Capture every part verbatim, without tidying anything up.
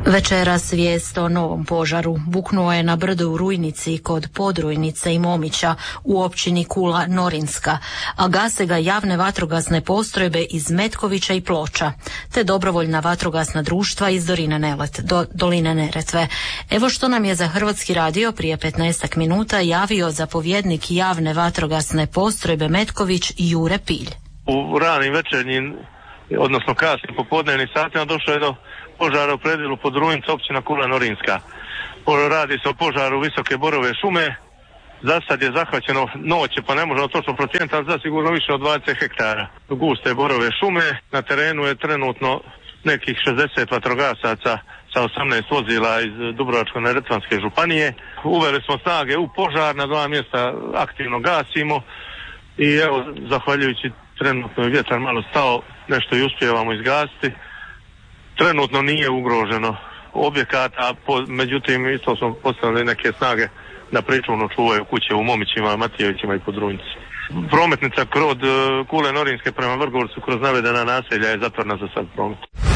Večeras vijest o novom požaru. Buknuo je na brdu u Rujnici kod Podrujnice i Momića u općini Kula Norinska, a gase ga javne vatrogasne postrojbe iz Metkovića i Ploča, te dobrovoljna vatrogasna društva iz Doline Nelet, do, Doline Neretve. Evo što nam je za Hrvatski radio prije petnaestak minuta javio zapovjednik javne vatrogasne postrojbe Metković Jure Pilj. U ranim večernjim, odnosno kasnim popodnevnim satima došlo je do požara u predjelu Podrujnica, općina Kula Norinska. Radi se o požaru visoke borove šume. Za sad je zahvaćeno noće, pa ne možemo točno procijeniti, ali zasigurno više od dvadeset hektara. Guste borove šume, na terenu je trenutno nekih šezdeset vatrogasaca sa osamnaest vozila iz Dubrovačko-neretvanske županije. Uveli smo snage u požar, na dva mjesta aktivno gasimo i evo, zahvaljujući trenutno je vjetar malo stao, nešto i uspijevamo izgasiti. Trenutno nije ugroženo objekat, a po, međutim isto smo postavili neke snage da pričuvno čuvaju kuće u Momićima, Matijevićima i Podrujnici. Prometnica kroz Kule Norinske prema Vrgorcu kroz navedena naselja je zatvorena za sad promet.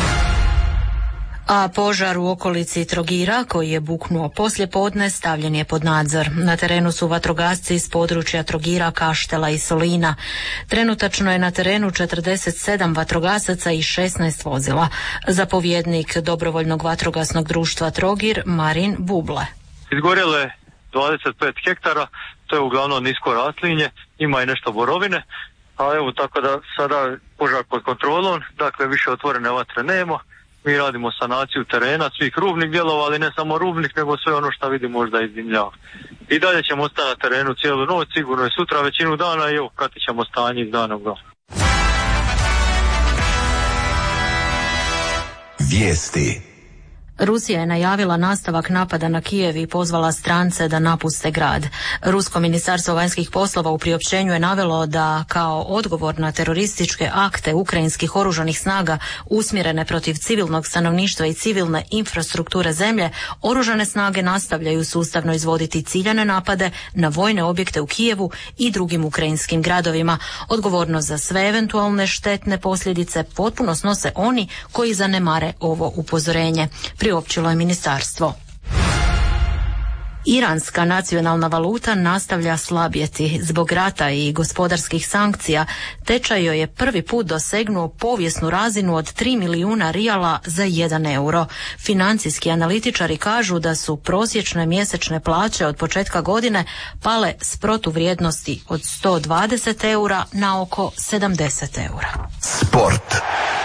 A požar u okolici Trogira, koji je buknuo poslje podne, stavljen je pod nadzor. Na terenu su vatrogasci iz područja Trogira, Kaštela i Solina. Trenutačno je na terenu četrdeset sedam vatrogasaca i šesnaest vozila. Zapovjednik dobrovoljnog vatrogasnog društva Trogir, Marin Buble. Izgorjelo je dvadeset pet hektara, to je uglavnom nisko raslinje, ima i nešto borovine, a evo tako da sada požar pod kontrolom, dakle više otvorene vatre nema. Mi radimo sanaciju terena, svih rubnih dijelova, ali ne samo rubnih, nego sve ono što vidi možda izdimljava. I dalje ćemo ostati na terenu cijelu noć, sigurno i sutra većinu dana i evo, pratit ćemo stanje iz dana u dan. Vijesti. Rusija je najavila nastavak napada na Kijev i pozvala strance da napuste grad. Rusko ministarstvo vanjskih poslova u priopćenju je navelo da kao odgovor na terorističke akte ukrajinskih oružanih snaga usmjerene protiv civilnog stanovništva i civilne infrastrukture zemlje, oružane snage nastavljaju sustavno izvoditi ciljane napade na vojne objekte u Kijevu i drugim ukrajinskim gradovima. Odgovornost za sve eventualne štetne posljedice potpuno snose oni koji zanemare ovo upozorenje, priopćilo je ministarstvo. Iranska nacionalna valuta nastavlja slabjeti. Zbog rata i gospodarskih sankcija tečaj joj je prvi put dosegnuo povijesnu razinu od tri milijuna rijala za jedan euro. Financijski analitičari kažu da su prosječne mjesečne plaće od početka godine pale s protuvrijednosti od sto dvadeset eura na oko sedamdeset eura. Sport.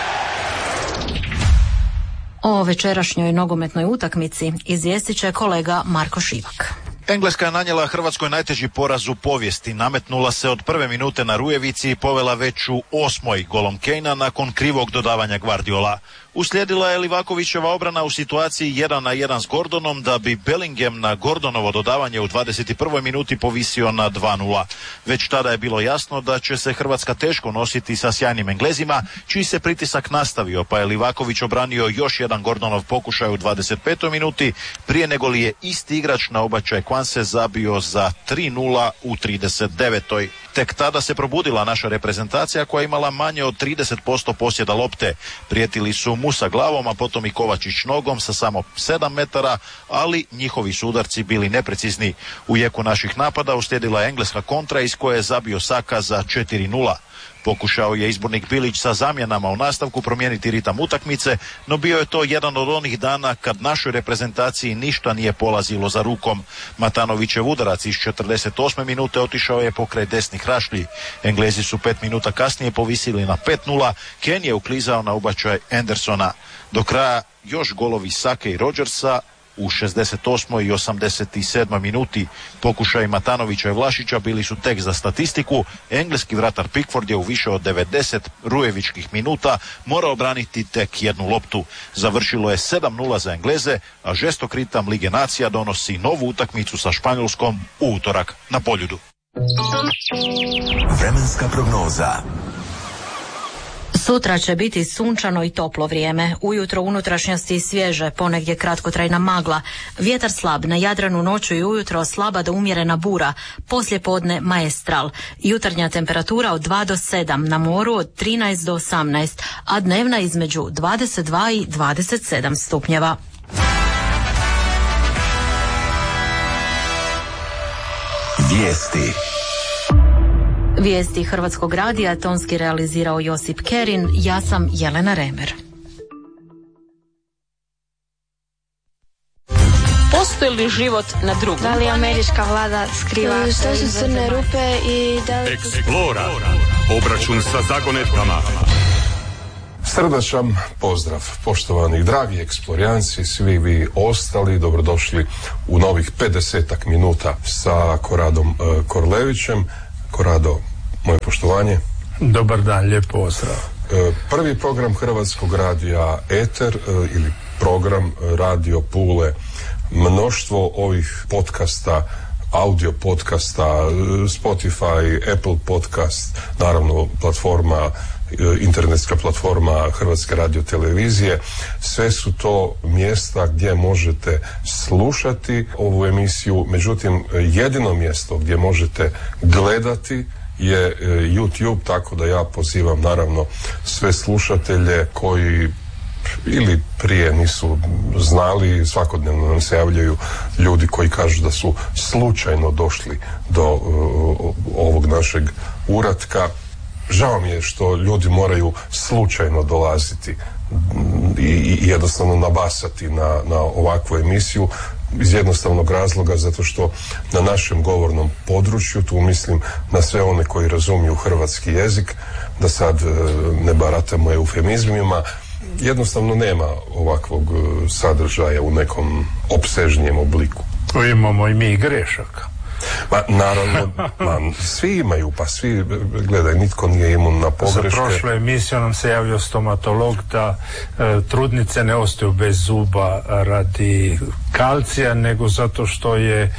O večerašnjoj nogometnoj utakmici izvijestit će kolega Marko Šivak. Engleska je nanijela Hrvatskoj najteži poraz u povijesti. Nametnula se od prve minute na Rujevici i povela već u osmoj golom Kejna nakon krivog dodavanja Guardiola. Uslijedila je Livakovićeva obrana u situaciji jedan na jedan s Gordonom da bi Bellingham na Gordonovo dodavanje u dvadeset prvoj minuti povisio na dva nula. Već tada je bilo jasno da će se Hrvatska teško nositi sa sjajnim Englezima, čiji se pritisak nastavio, pa je Livaković obranio još jedan Gordonov pokušaj u dvadeset petoj minuti, prije nego li je isti igrač na obačaj Kwanse zabio za tri nula u trideset devetoj. Tek tada se probudila naša reprezentacija koja je imala manje od trideset posto posjeda lopte. Prijetili su Musa glavom, a potom i Kovačić nogom sa samo sedam metara, ali njihovi su udarci bili neprecizni. U jeku naših napada uslijedila je engleska kontra iz koje je zabio Saka za četiri nula. Pokušao je izbornik Bilić sa zamjenama u nastavku promijeniti ritam utakmice, no bio je to jedan od onih dana kad našoj reprezentaciji ništa nije polazilo za rukom. Matanovićev udarac iz četrdeset osme minute otišao je pokraj desnih rašlji. Englezi su pet minuta kasnije povisili na pet nula, Ken je uklizao na ubačaj Andersona. Do kraja još golovi Sake i Rodgersa u šezdeset osmoj i osamdeset sedmoj minuti. Pokušaj Matanovića i Vlašića bili su tek za statistiku. Engleski vratar Pickford je u više od devedeset rujevičkih minuta morao braniti tek jednu loptu. Završilo je sedam nula za Engleze, a žestok ritam Lige nacija donosi novu utakmicu sa Španjolskom u utorak na Poljudu. Vremenska prognoza. Sutra će biti sunčano i toplo vrijeme. Ujutro unutrašnjosti svježe, ponegdje kratkotrajna magla. Vjetar slab, na Jadranu noću i ujutro slaba do umjerena bura. Poslije podne maestral. Jutarnja temperatura od dva do sedam, na moru od trinaest do osamnaest, a dnevna između dvadeset dva i dvadeset sedam stupnjeva. Vijesti. Vijesti Hrvatskog radija tonski realizirao Josip Kerin, ja sam Jelena Remer. Postoji li život na drugom? Da li američka vlada skriva što su crne rupe i da li... Eksplora. Obračun sa zagonetkama. Srdačan pozdrav, poštovani dragi eksplorijanci, svi vi ostali, dobrodošli u novih pedesetak minuta sa Koradom uh, Korlevićem. Korado, moje poštovanje. Dobar dan, lijep pozdrav. Uh, prvi program Hrvatskog radija Eter uh, ili program Radio Pule. Mnoštvo ovih podcasta, audio podcasta, Spotify, Apple podcast, naravno platforma, internetska platforma Hrvatske radiotelevizije, sve su to mjesta gdje možete slušati ovu emisiju, međutim jedino mjesto gdje možete gledati je YouTube, tako da ja pozivam naravno sve slušatelje koji ili prije nisu znali, svakodnevno nam se javljaju ljudi koji kažu da su slučajno došli do uh, ovog našeg uratka. Žao mi je što ljudi moraju slučajno dolaziti i, i jednostavno nabasati na, na ovakvu emisiju iz jednostavnog razloga zato što na našem govornom području, tu mislim na sve one koji razumiju hrvatski jezik, da sad ne baratamo eufemizmima, jednostavno nema ovakvog sadržaja u nekom opsežnijem obliku. To imamo i mi grešaka. Ma, naravno, ma, svi imaju, pa svi, gledaj, nitko nije imun na pogreške. Za prošle emisije nam se javio stomatolog da e, trudnice ne ostaju bez zuba radi kalcija, nego zato što je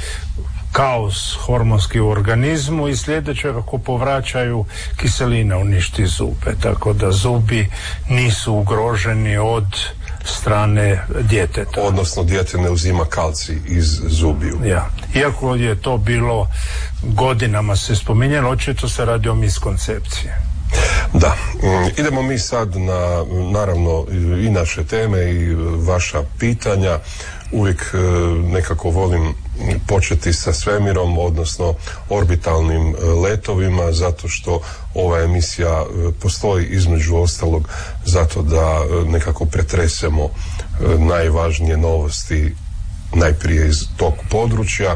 kaos hormonski u organizmu i sljedeće ako povraćaju kiselina uništi zube, tako da zubi nisu ugroženi od strane djeteta. Odnosno dijete ne uzima kalcij iz zubiju. Ja. Iako je to bilo godinama se spominjalo, očito se radi o miskoncepciji. Da, idemo mi sad na naravno i naše teme i vaša pitanja. Uvijek nekako volim početi sa svemirom, odnosno orbitalnim letovima, zato što ova emisija postoji između ostalog zato da nekako pretresemo najvažnije novosti najprije iz tog područja.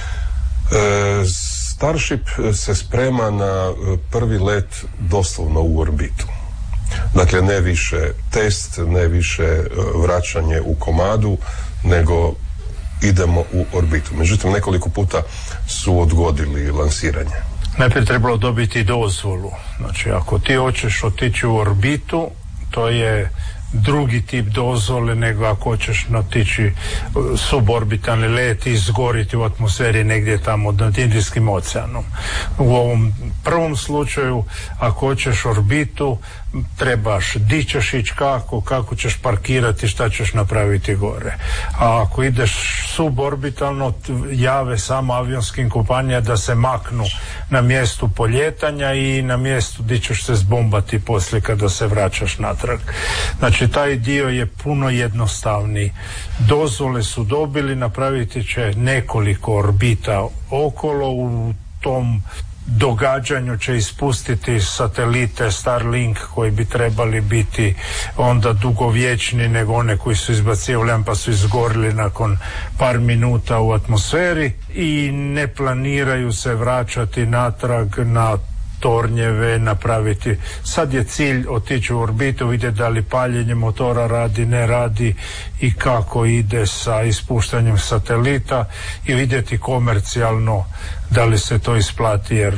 Starship se sprema na prvi let doslovno u orbitu. Dakle, ne više test, ne više vraćanje u komadu, nego idemo u orbitu. Međutim, nekoliko puta su odgodili lansiranje. Najprije trebalo dobiti dozvolu. Znači, ako ti hoćeš otići u orbitu, to je drugi tip dozvole nego ako hoćeš otići suborbitalni let i izgoriti u atmosferi negdje tamo nad Indijskim oceanom. U ovom prvom slučaju, ako hoćeš orbitu, trebaš, di ćeš ići, kako, kako ćeš parkirati, šta ćeš napraviti gore. A ako ideš suborbitalno, jave samo avionskim kompanija da se maknu na mjestu poljetanja i na mjestu di ćeš se zbombati poslije kada se vraćaš natrag. Znači, taj dio je puno jednostavniji. Dozvole su dobili, napraviti će nekoliko orbita okolo, u tom događanju će ispustiti satelite Starlink koji bi trebali biti onda dugovječni nego one koji su izbacivali pa su izgorili nakon par minuta u atmosferi i ne planiraju se vraćati natrag na tornjeve, napraviti. Sad je cilj otići u orbitu, vidjeti da li paljenje motora radi, ne radi i kako ide sa ispuštanjem satelita i vidjeti komercijalno da li se to isplati, jer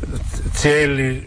cijeli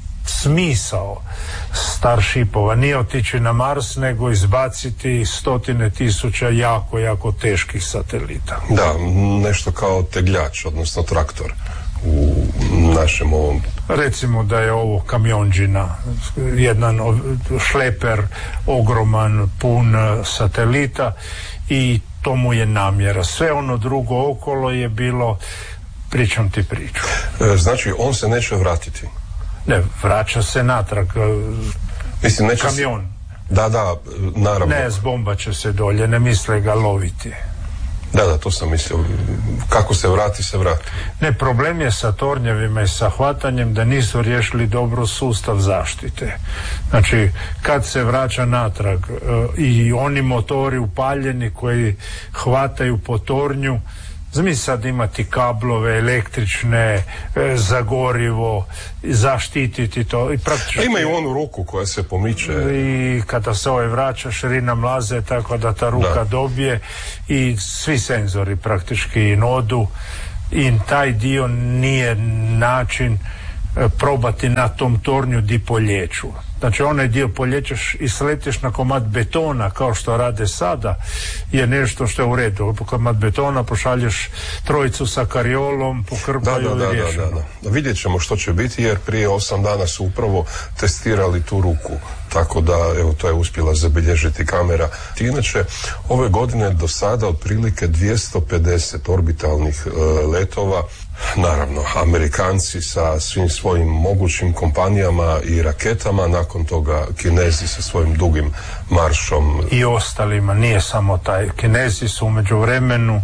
smisao Starshipova nije otići na Mars, nego izbaciti stotine tisuća jako, jako teških satelita. Da, nešto kao tegljač, odnosno traktor u našem ovom. Recimo da je ovo kamionđina, jedan šleper ogroman, pun satelita i to mu je namjera. Sve ono drugo okolo je bilo, pričam ti priču. E, znači on se neće vratiti? Ne, vraća se natrag. Mislim, neće kamion. Se... Da, da, naravno. Ne, zbomba će se dolje, ne misle ga loviti. Da, da, to sam mislio. Kako se vrati, se vrati. Ne, problem je sa tornjevima i sa hvatanjem da nisu riješili dobro sustav zaštite. Znači, kad se vraća natrag e, i oni motori upaljeni koji hvataju po tornju, zamisli sad imati kablove električne e, za gorivo, zaštititi to i praktično... A ima i onu ruku koja se pomiče. I kada se ovaj vraća, širina mlaze tako da ta ruka da. dobije i svi senzori praktički nodu i taj dio nije način e, probati na tom tornju di polječu. Znači onaj dio polječeš i sletiš na komad betona kao što rade sada je nešto što je u redu. Po komad betona pošalješ trojicu sa kariolom, pokrpaju da, da, i riješeno. Da, da, da. Vidjet ćemo što će biti jer prije osam dana su upravo testirali tu ruku. Tako da, evo, to je uspjela zabilježiti kamera. Inače, ove godine do sada otprilike dvjesto pedeset orbitalnih e, letova. Naravno, Amerikanci sa svim svojim mogućim kompanijama i raketama, nakon toga Kinezi sa svojim dugim maršom. I ostalima, nije samo taj. Kinezi su u međuvremenu,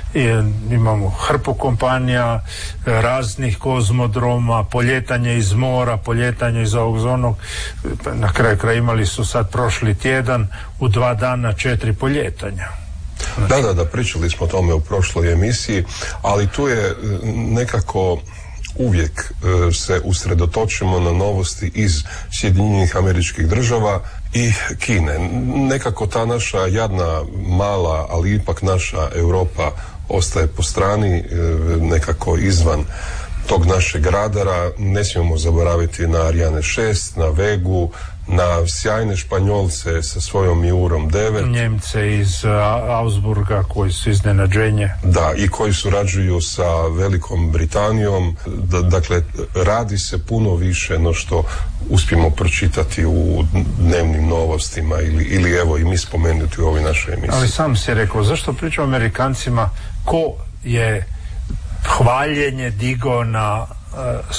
imamo hrpu kompanija, raznih kozmodroma, poljetanje iz mora, poljetanje iz ovog zonog. Na kraju kraja imali su sad prošli tjedan u dva dana četiri poljetanja. Da, da, da, pričali smo o tome u prošloj emisiji, ali tu je nekako uvijek se usredotočimo na novosti iz Sjedinjenih Američkih Država i Kine. Nekako ta naša jadna, mala, ali ipak naša Europa ostaje po strani, nekako izvan tog našeg radara. Ne smijemo zaboraviti na Ariane šest, na Vegu, na sjajne Španjolce sa svojom Miurom devet. Njemce iz Augsburga koji su iznenađenje. Da, i koji surađuju sa Velikom Britanijom. D- dakle, radi se puno više no što uspijemo pročitati u dnevnim novostima ili, ili evo i mi spomenuti u ovoj našoj emisiji. Ali sam si rekao, zašto pričam Amerikancima, ko je hvaljenje digao na uh,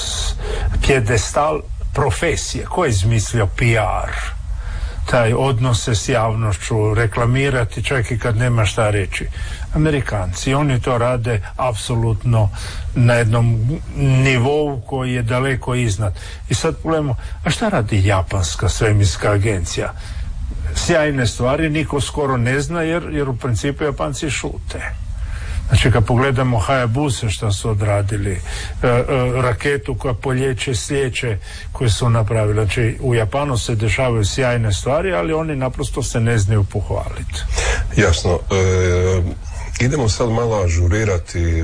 pjedestal profesije, ko je izmislio P R, taj odnose s javnošću, reklamirati čak i kad nema šta reći. Amerikanci, oni to rade apsolutno na jednom nivou koji je daleko iznad. I sad pogledamo, a šta radi japanska svemirska agencija? Sjajne stvari, niko skoro ne zna jer, jer u principu Japanci šute. Znači kad pogledamo Hayabusa što su odradili, e, e, raketu koja polječe slijeće koje su napravili. Znači u Japanu se dešavaju sjajne stvari, ali oni naprosto se ne znaju pohvaliti. Jasno. E, idemo sad malo ažurirati e,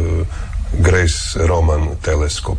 Grace Roman teleskop.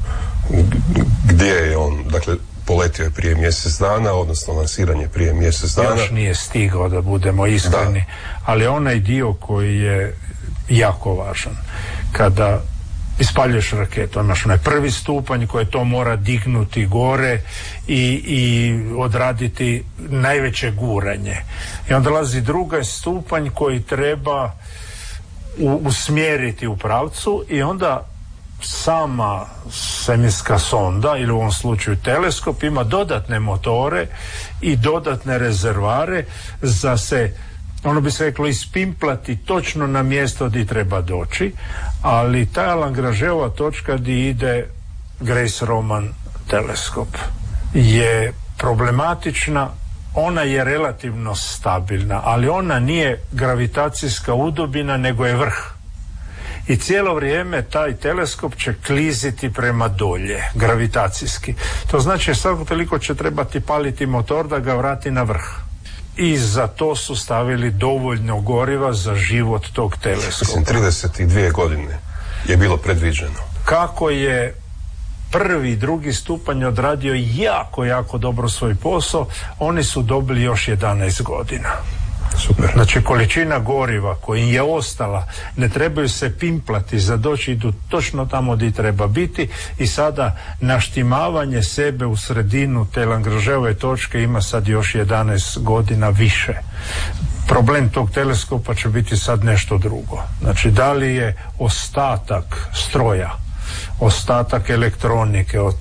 Gdje je on? Dakle, poletio je prije mjesec dana, odnosno lansiranje prije mjesec dana. Još nije stigao, da budemo iskreni, da. Ali onaj dio koji je jako važan, kada ispaljuješ raketu, imaš onaj prvi stupanj koji to mora dignuti gore i, i odraditi najveće guranje. I onda dolazi drugi stupanj koji treba u, usmjeriti u pravcu i onda sama svemirska sonda ili u ovom slučaju teleskop ima dodatne motore i dodatne rezervare za se, ono bi se reklo, ispimplati točno na mjesto gdje treba doći, ali ta Lagrangeova točka gdje ide Grace Roman teleskop je problematična. Ona je relativno stabilna, ali ona nije gravitacijska udobina, nego je vrh. I cijelo vrijeme taj teleskop će kliziti prema dolje, gravitacijski. To znači svako toliko će trebati paliti motor da ga vrati na vrh. I za to su stavili dovoljno goriva za život tog teleskopa. Mislim, trideset dvije godine je bilo predviđeno. Kako je prvi i drugi stupanj odradio jako, jako dobro svoj posao, oni su dobili još jedanaest godina. Super. Znači količina goriva koja je ostala, ne trebaju se pimplati za doći, idu točno tamo gdje treba biti i sada naštimavanje sebe u sredinu te Lagrangeove točke ima sad još jedanaest godina više. Problem tog teleskopa će biti sad nešto drugo. Znači da li je ostatak stroja, ostatak elektronike, od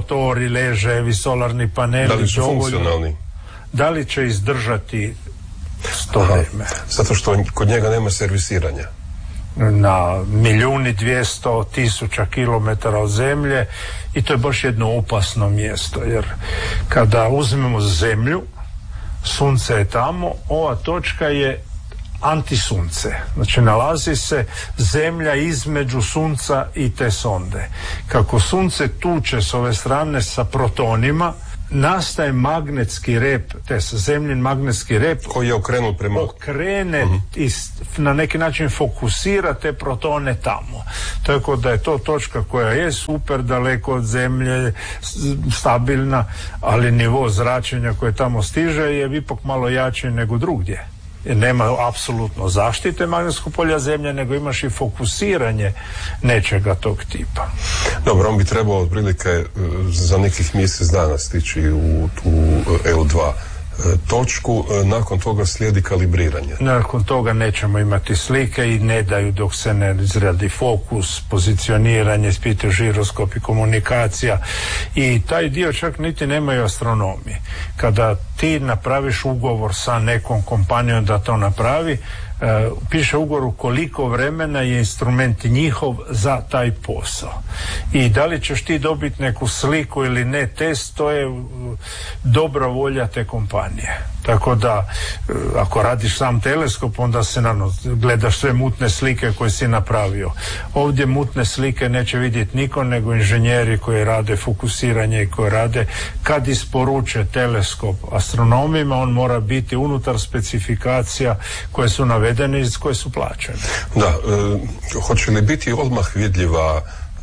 elektromotori, ležajevi, solarni paneli, da li su funkcionalni? Da li će izdržati To vrijeme. Zato što kod njega nema servisiranja. Na milijuni dvijesto tisuća kilometara od zemlje i to je baš jedno opasno mjesto, jer kada uzmemo zemlju, sunce je tamo, ova točka je antisunce, znači nalazi se zemlja između sunca i te sonde. Kako sunce tuče s ove strane sa protonima, nastaje magnetski rep, te zemljin magnetski rep koji je okrenut prema okrene uh-huh. i na neki način fokusira te protone tamo. Tako da je to točka koja je super daleko od zemlje, stabilna, ali nivo zračenja koje tamo stiže je ipak malo jači nego drugdje. Jer nema apsolutno zaštite magnetskog polja zemlje, nego imaš i fokusiranje nečega tog tipa. Dobro, on bi trebao otprilike za nekih mjesec dana stići u tu L dva točku, nakon toga slijedi kalibriranje. Nakon toga nećemo imati slike i ne daju dok se ne izradi fokus, pozicioniranje, ispite žiroskop i komunikacija i taj dio čak niti nemaju astronomi. Kada ti napraviš ugovor sa nekom kompanijom da to napravi, Uh, piše ugovor koliko vremena je instrument njihov za taj posao. I da li ćeš ti dobiti neku sliku ili ne test, to je uh, dobra volja te kompanije. Tako da uh, ako radiš sam teleskop, onda se naravno gledaš sve mutne slike koje si napravio. Ovdje mutne slike neće vidjeti niko nego inženjeri koji rade fokusiranje i koji rade, kad isporuče teleskop astronomima, on mora biti unutar specifikacija koje su navedene iz koje su plaćene. Da, e, hoće li biti odmah vidljiva e,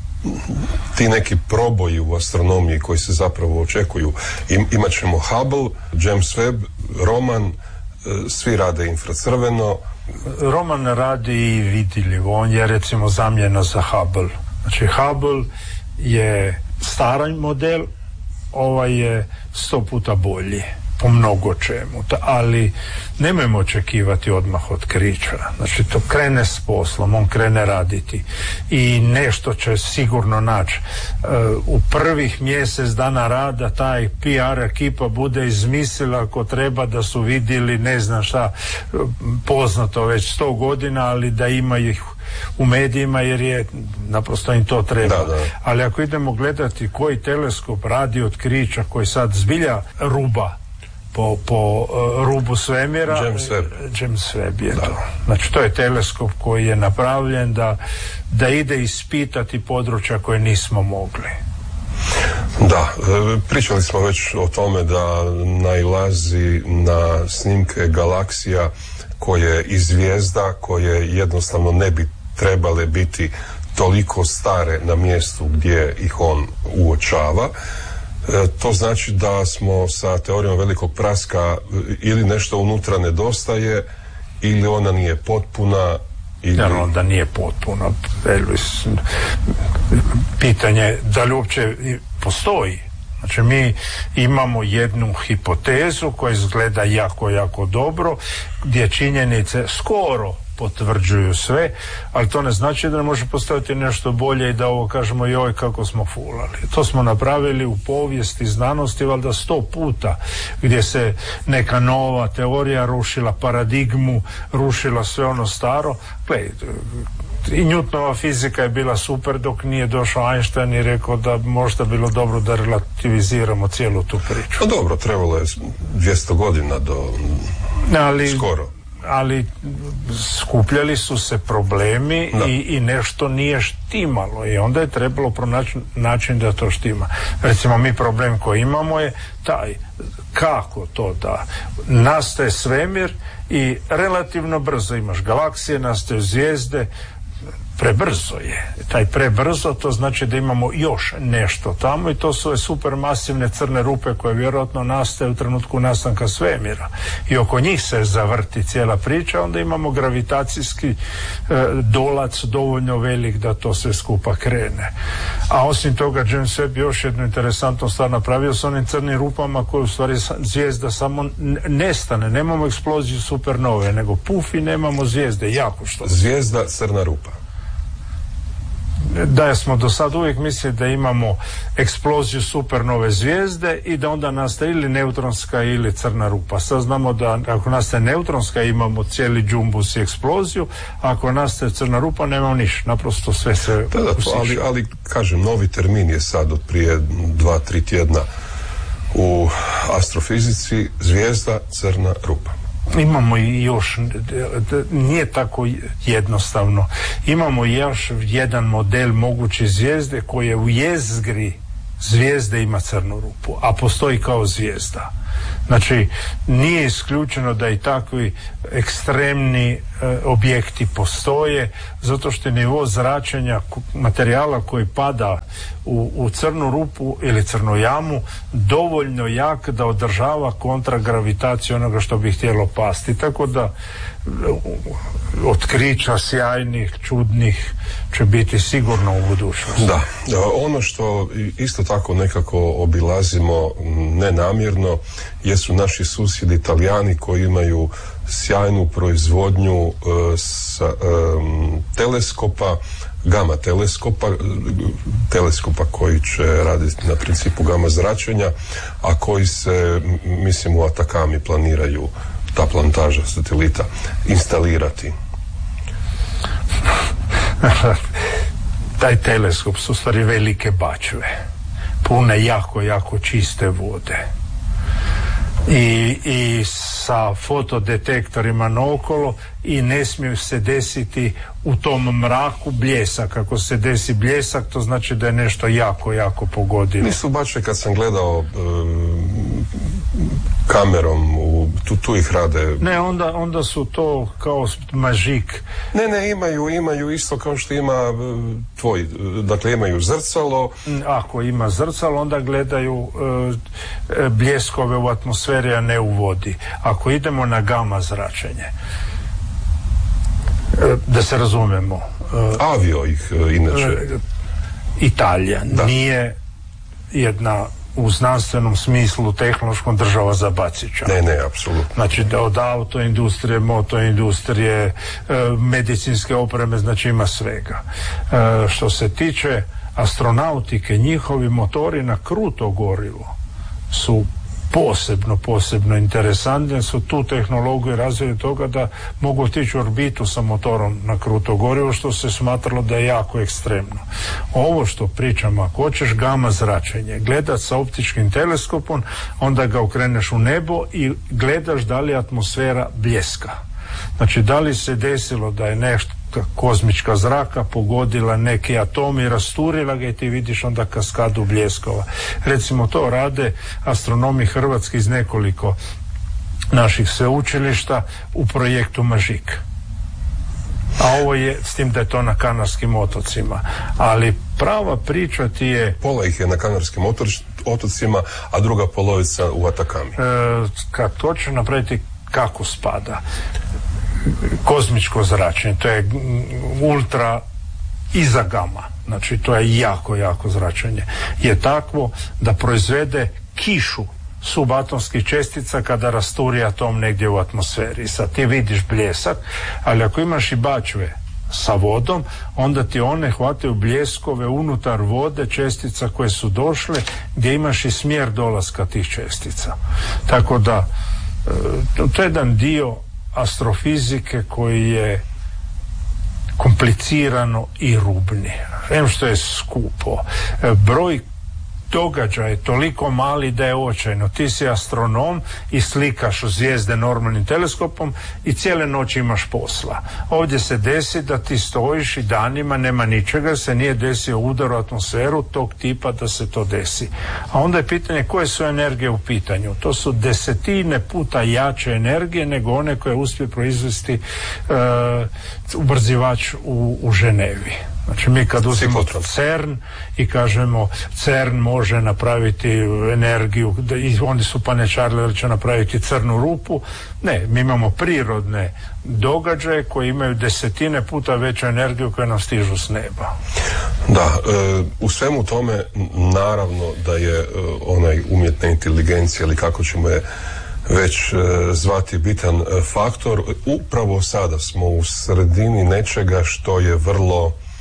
ti neki proboji u astronomiji koji se zapravo očekuju? Im, imat ćemo Hubble, James Webb, Roman, e, svi rade infracrveno. Roman radi i vidljivo, on je recimo zamjena za Hubble. Znači Hubble je stari model, ovaj je sto puta bolji po mnogo čemu, ali nemojmo očekivati odmah otkrića. Znači to krene s poslom, on krene raditi i nešto će sigurno naći. Uh, u prvih mjesec dana rada taj P R ekipa bude izmislila ako treba da su vidjeli ne znam šta, poznato već sto godina, ali da ima ih u medijima jer je naprosto im to treba. Da, da. Ali ako idemo gledati koji teleskop radi otkrića koji sad zbilja ruba po, po uh, rubu svemira, James Webb. James Webb je da. to. Znači to je teleskop koji je napravljen da, da ide ispitati područja koje nismo mogli. Da, pričali smo već o tome da nailazi na snimke galaksija koje i zvijezda koje jednostavno ne bi trebale biti toliko stare na mjestu gdje ih on uočava. E, to znači da smo sa teorijom velikog praska ili nešto unutra nedostaje ili ona nije potpuna ili... Ja, onda nije potpuna. Pitanje da li uopće postoji. Znači mi imamo jednu hipotezu koja izgleda jako, jako dobro, gdje činjenice skoro potvrđuju sve, ali to ne znači da ne može postaviti nešto bolje i da ovo kažemo joj kako smo fulali. To smo napravili u povijesti znanosti valjda sto puta, gdje se neka nova teorija rušila paradigmu, rušila sve ono staro. Glej, i Newtonova fizika je bila super dok nije došao Einstein i rekao da možda bilo dobro da relativiziramo cijelu tu priču. No dobro, trebalo je dvjesto godina do ali, skoro. Ali skupljali su se problemi i, i nešto nije štimalo i onda je trebalo pronaći način da to štima. Recimo mi problem koji imamo je taj kako to da nastaje svemir i relativno brzo imaš galaksije, nastaju zvijezde, prebrzo je. Taj prebrzo to znači da imamo još nešto tamo i to su supermasivne crne rupe koje vjerojatno nastaju u trenutku nastanka svemira i oko njih se zavrti cijela priča, onda imamo gravitacijski e, dolac dovoljno velik da to sve skupa krene. A osim toga James Webb još jednu interesantnu stvar napravio s onim crnim rupama koje u stvari zvijezda samo nestane, nemamo eksploziju supernove, nego puf i nemamo zvijezde, jako što. Zvijezda crna rupa. da smo do sad uvijek mislili da imamo eksploziju supernove zvijezde i da onda nastaje ili neutronska ili crna rupa. Sad znamo da ako nastaje neutronska imamo cijeli džumbus i eksploziju, a ako nastaje crna rupa nemamo niš, naprosto sve se da, da, ali, ali kažem, novi termin je sad od prije dva, tri tjedna u astrofizici, zvijezda, crna rupa. Imamo i još, nije tako jednostavno, imamo još jedan model moguće zvijezde koje u jezgri zvijezde ima crnu rupu, a postoji kao zvijezda. Znači, nije isključeno da i takvi ekstremni e, objekti postoje, zato što je nivo zračenja materijala koji pada u, u crnu rupu ili crnu jamu dovoljno jak da održava kontragravitaciju onoga što bi htjelo pasti. Tako da otkrića sjajnih, čudnih će biti sigurno u budućnosti. Da, ono što isto tako nekako obilazimo nenamjerno jesu naši susjedi Italijani koji imaju sjajnu proizvodnju uh, sa, um, teleskopa, gama teleskopa, teleskopa koji će raditi na principu gama zračenja, a koji se, mislim, u Atakami planiraju ta plantaža satelita instalirati. Taj teleskop su stvari velike bačve, pune jako, jako čiste vode. I, i sa fotodetektorima naokolo i ne smiju se desiti u tom mraku bljesak. Ako se desi bljesak, to znači da je nešto jako, jako pogodilo. Nisu bačve, kad sam gledao um, kamerom, u, tu, tu ih rade. Ne, onda, onda su to kao mažik. Ne, ne, imaju, imaju isto kao što ima uh, tvoj, dakle imaju zrcalo. Ako ima zrcalo, onda gledaju uh, bljeskove u atmosferi, a ne u vodi. Ako idemo na gama zračenje, da se razumemo, avio ih inače Italija da. Nije jedna u znanstvenom smislu tehnološkom država za bacića. Ne, ne, apsolutno. Znači da od autoindustrije, motoindustrije, medicinske opreme, znači ima svega. Što se tiče astronautike, njihovi motori na kruto gorivo su posebno, posebno interesantne, su tu tehnologiju razvili toga da mogu otići u orbitu sa motorom na kruto gorivo, što se smatralo da je jako ekstremno. Ovo što pričamo, ako hoćeš gama zračenje, gledat sa optičkim teleskopom, onda ga okreneš u nebo i gledaš da li atmosfera bljeska. Znači, da li se desilo da je nešto kozmička zraka pogodila neki atom i rasturila ga i ti vidiš onda kaskadu bljeskova. Recimo, to rade astronomi hrvatski iz nekoliko naših sveučilišta u projektu Mažik. A ovo je, s tim da je to na Kanarskim otocima. Ali prava priča ti je... Pola ih je na Kanarskim otocima, a druga polovica u Atakami. E, kad to će napraviti, kako spada? Kozmičko zračenje, to je ultra iza gama, znači to je jako, jako zračenje, je takvo da proizvede kišu subatomskih čestica kada rasturi atom negdje u atmosferi. Sad ti vidiš bljesak, ali ako imaš i bačve sa vodom, onda ti one hvataju bljeskove unutar vode čestica koje su došle, gdje imaš i smjer dolaska tih čestica. Tako da to je jedan dio astrofizike koji je komplicirano i rubni. Em što je skupo. Broj događaj je toliko mali da je očajno. Ti si astronom i slikaš zvijezde normalnim teleskopom i cijele noći imaš posla. Ovdje se desi da ti stojiš i danima nema ničega, se nije desio udar u atmosferu tog tipa da se to desi. A onda je pitanje koje su energije u pitanju. To su desetine puta jače energije nego one koje uspije proizvesti uh, ubrzivač u, u Ženevi. Znači mi kad uzmemo CERN i kažemo CERN može napraviti energiju i oni su panečarili da će napraviti crnu rupu, ne, mi imamo prirodne događaje koji imaju desetine puta veću energiju koja nam stižu s neba. Da, e, u svemu tome naravno da je e, onaj umjetna inteligencija ili kako ćemo je već e, zvati bitan e, faktor. Upravo sada smo u sredini nečega što je vrlo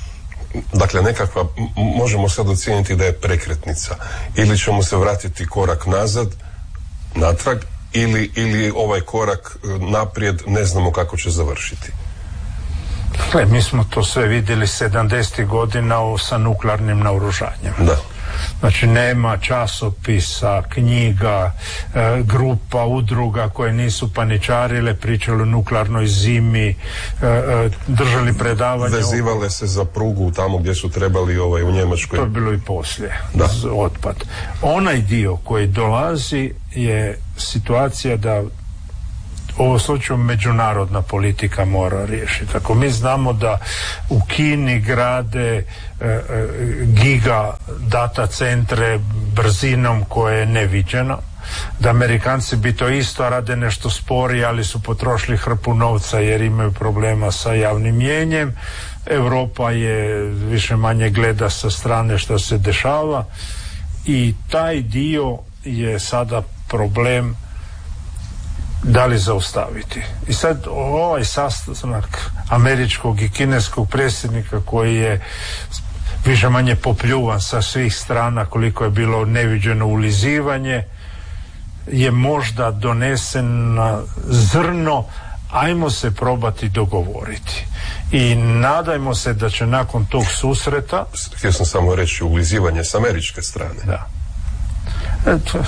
dakle nekakva, možemo sad ocijeniti da je prekretnica, ili ćemo se vratiti korak nazad, natrag, ili, ili ovaj korak naprijed ne znamo kako će završiti. Gle, mi smo to sve vidjeli sedamdesetih godina sa nuklearnim naoružanjem. Da. Znači nema časopisa, knjiga, e, grupa, udruga koje nisu paničarile, pričali o nuklearnoj zimi, e, e, držali predavanje. Vezivale se za prugu tamo gdje su trebali, ovaj, u Njemačkoj. To je bilo i poslije, otpad. Onaj dio koji dolazi je situacija da ovo slučaju međunarodna politika mora riješiti. Ako mi znamo da u Kini grade e, e, giga data centre brzinom koja je neviđena, da Amerikanci bi to isto rade nešto sporije, ali su potrošili hrpu novca jer imaju problema sa javnim mnijenjem. Europa je više manje gleda sa strane što se dešava i taj dio je sada problem da li zaustaviti. I sad ovaj sastanak američkog i kineskog predsjednika koji je više manje popljuvan sa svih strana koliko je bilo neviđeno ulizivanje je možda donesen na zrno, ajmo se probati dogovoriti. I nadajmo se da će nakon tog susreta... Htio sam samo reći ulizivanje s američke strane. Da. Eto...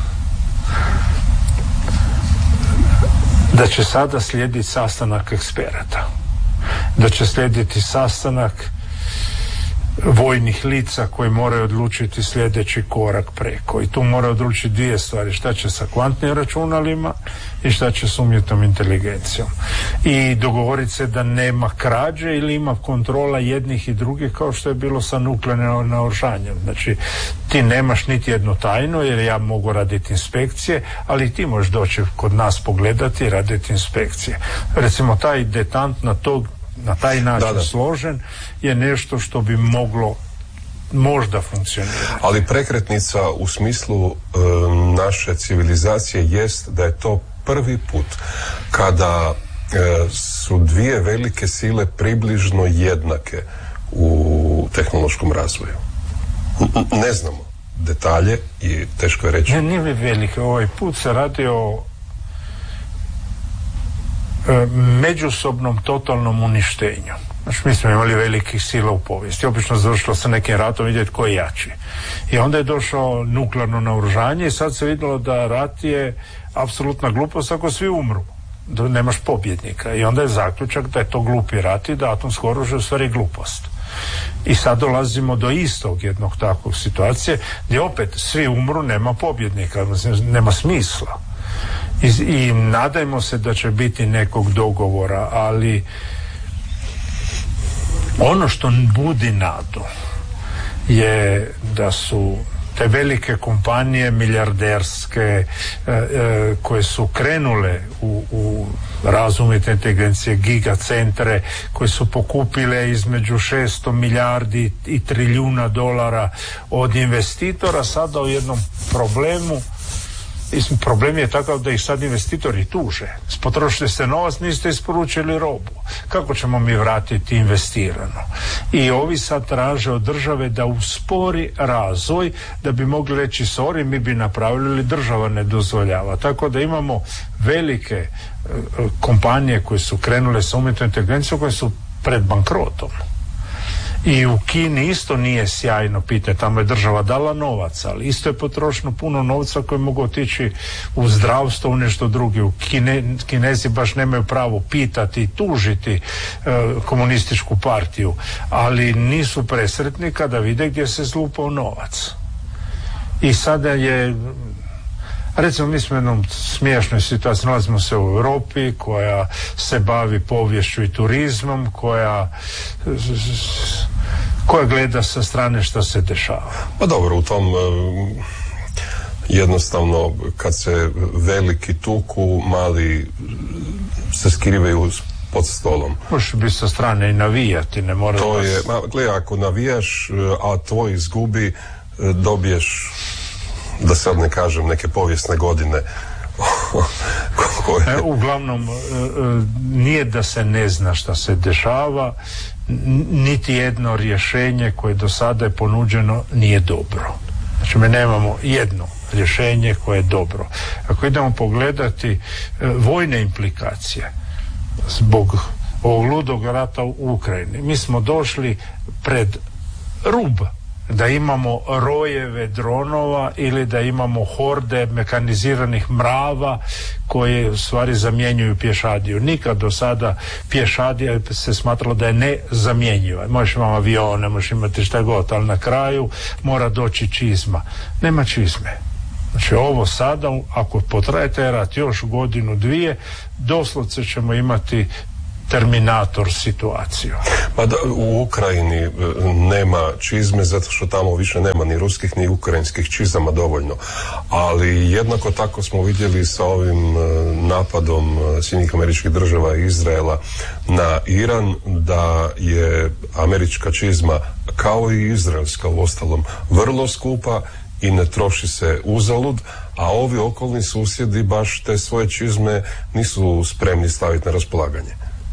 da će sada slijediti sastanak eksperata, da će slijediti sastanak vojnih lica koji moraju odlučiti sljedeći korak preko. I tu moraju odlučiti dvije stvari, šta će sa kvantnim računalima i šta će s umjetnom inteligencijom. I dogovoriti se da nema krađe ili ima kontrola jednih i drugih kao što je bilo sa nuklearnim naoružanjem. Znači ti nemaš niti jedno tajno jer ja mogu raditi inspekcije, ali ti možeš doći kod nas pogledati i raditi inspekcije. Recimo taj detant na tog na taj način da, da. složen je nešto što bi moglo možda funkcionirati. Ali prekretnica u smislu e, naše civilizacije jest da je to prvi put kada e, su dvije velike sile približno jednake u tehnološkom razvoju. N- ne znamo detalje i teško je reći. Ne, nije velike. Ovaj put se radi o međusobnom totalnom uništenju. Znači, mi smo imali velikih sila u povijesti. Obično završilo sa nekim ratom vidjeti ko je jači. I onda je došao nuklearno naoružanje i sad se vidjelo da rat je apsolutna glupost ako svi umru. Da nemaš pobjednika. I onda je zaključak da je to glupi rat i da atomsko oružje u stvari glupost. I sad dolazimo do istog jednog takvog situacije gdje opet svi umru, nema pobjednika, nema smisla. I, i nadajmo se da će biti nekog dogovora, ali ono što budi nadu je da su te velike kompanije milijarderske e, e, koje su krenule u, u razvoj umjetne inteligencije, gigacentre koje su pokupile između šesto milijardi i trilijuna dolara od investitora, sada u jednom problemu. Problem je takav da ih sad investitori tuže. Potrošili ste novac, niste isporučili robu. Kako ćemo mi vratiti investirano? I ovi sad traže od države da uspori razvoj, da bi mogli reći sorry, mi bi napravili, država ne dozvoljava. Tako da imamo velike e, kompanije koje su krenule sa umjetnom inteligencijom koje su pred bankrotom. I u Kini isto nije sjajno pitanje, tamo je država dala novac, ali isto je potrošeno puno novca koji mogu otići u zdravstvo, u nešto druge. U Kine, Kinezi baš nemaju pravo pitati i tužiti e, komunističku partiju, ali nisu presretni kada vide gdje se zlupao novac. I sada je, recimo mi smo u jednom smiješnoj situaciji, nalazimo se u Europi koja se bavi poviješću i turizmom, koja koja gleda sa strane što se dešava. Pa dobro, u tom jednostavno kad se veliki tuku, mali se skrivaju pod stolom. Možeš biti sa strane i navijati, ne mora. To je, ma, gledaj, ako navijaš, a tvoj izgubi, dobiješ, da sad ne kažem, neke povijesne godine. e, uglavnom, e, nije da se ne zna šta se dešava, niti jedno rješenje koje do sada je ponuđeno nije dobro. Znači mi nemamo jedno rješenje koje je dobro. Ako idemo pogledati e, vojne implikacije zbog ovog ludog rata u Ukrajini, mi smo došli pred rub da imamo rojeve dronova ili da imamo horde mekaniziranih mrava koje u stvari zamjenjuju pješadiju. Nikad do sada pješadija se smatralo da je nezamjenjiva. Možeš imati avione, možeš imati šta god, ali na kraju mora doći čizma. Nema čizme. Znači ovo sada, ako potraje taj rat još godinu, dvije, doslovce ćemo imati terminator situaciju. Pa da, u Ukrajini nema čizme zato što tamo više nema ni ruskih ni ukrajinskih čizama dovoljno. Ali jednako tako smo vidjeli sa ovim napadom Sjedinjenih Američkih Država i Izraela na Iran da je američka čizma kao i izraelska u ostalom vrlo skupa i ne troši se uzalud, a ovi okolni susjedi baš te svoje čizme nisu spremni staviti na raspolaganje.